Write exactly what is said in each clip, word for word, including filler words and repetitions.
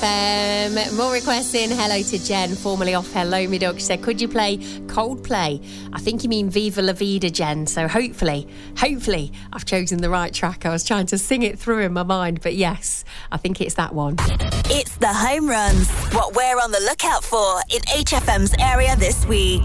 F M. More requests in. Hello to Jen, formerly off Hello Me Dog. She said, could you play Coldplay? I think you mean Viva La Vida, Jen. So hopefully, hopefully I've chosen the right track. I was trying to sing it through in my mind, but yes, I think it's that one. It's the home runs. What we're on the lookout for in H F M's area this week.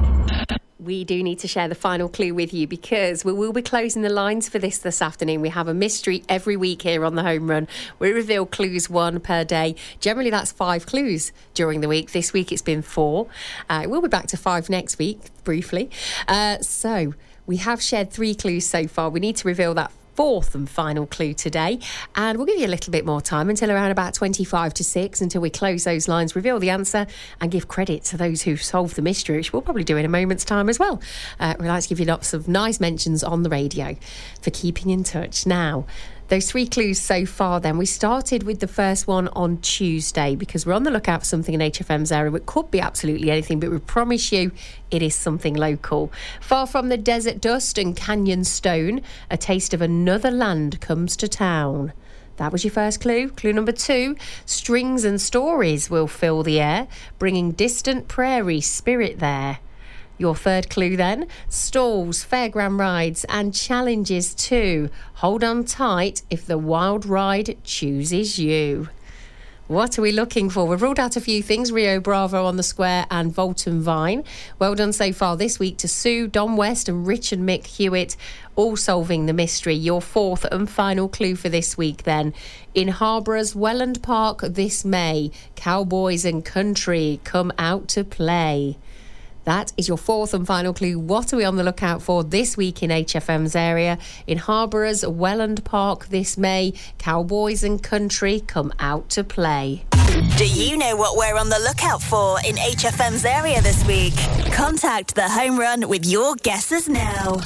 We do need to share the final clue with you because we will be closing the lines for this this afternoon. We have a mystery every week here on the Home Run. We reveal clues one per day. Generally, that's five clues during the week. This week, it's been four. Uh, we'll be back to five next week, briefly. Uh, so we have shared three clues so far. We need to reveal that fourth and final clue today, and we'll give you a little bit more time until around about twenty-five to six until we close those lines, reveal the answer and give credit to those who've solved the mystery, which we'll probably do in a moment's time as well. Uh, we'd like to give you lots of nice mentions on the radio for keeping in touch. Now, those three clues so far then. We started with the first one on Tuesday because we're on the lookout for something in H F M's area. It could be absolutely anything, but we promise you it is something local. Far from the desert dust and canyon stone, a taste of another land comes to town. That was your first clue. Clue number two, strings and stories will fill the air, bringing distant prairie spirit there. Your third clue then, stalls, fairground rides and challenges too. Hold on tight if the wild ride chooses you. What are we looking for? We've ruled out a few things, Rio Bravo on the Square and Volton Vine. Well done so far this week to Sue, Don West and Rich and Mick Hewitt, all solving the mystery. Your fourth and final clue for this week then. In Harborough's Welland Park this May, cowboys and country come out to play. That is your fourth and final clue. What are we on the lookout for this week in H F M's area? In Harborough's Welland Park this May, cowboys and country come out to play. Do you know what we're on the lookout for in H F M's area this week? Contact the Home Run with your guesses now.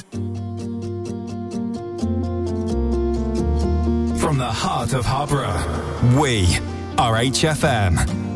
From the heart of Harborough, we are H F M.